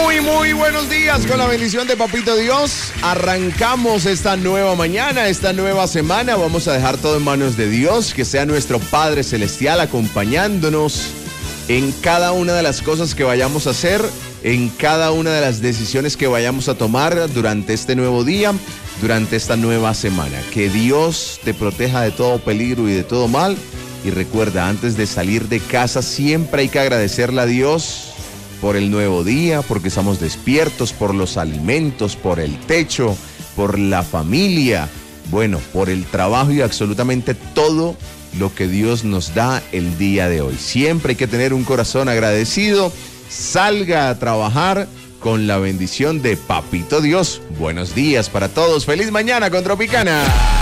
Muy buenos días con la bendición de Papito Dios. Arrancamos esta nueva mañana, esta nueva semana. Vamos a dejar todo en manos de Dios, que sea nuestro Padre Celestial acompañándonos en cada una de las cosas que vayamos a hacer, en cada una de las decisiones que vayamos a tomar durante este nuevo día, durante esta nueva semana. Que Dios te proteja de todo peligro y de todo mal. Y recuerda, antes de salir de casa siempre hay que agradecerle a Dios por el nuevo día, porque estamos despiertos, por los alimentos, por el techo, por la familia, bueno, por el trabajo y absolutamente todo lo que Dios nos da el día de hoy. Siempre hay que tener un corazón agradecido. Salga a trabajar con la bendición de Papito Dios. Buenos días para todos. Feliz mañana con Tropicana.